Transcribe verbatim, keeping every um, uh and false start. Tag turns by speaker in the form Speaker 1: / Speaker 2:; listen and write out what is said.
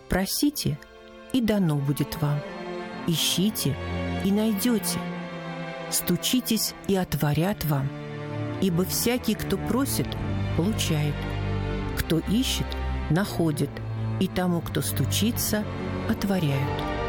Speaker 1: Просите, и дано будет вам. Ищите, и найдете. Стучитесь, и отворят вам. Ибо всякий, кто просит, получает. Кто ищет, находит, и тому, кто стучится, отворяют».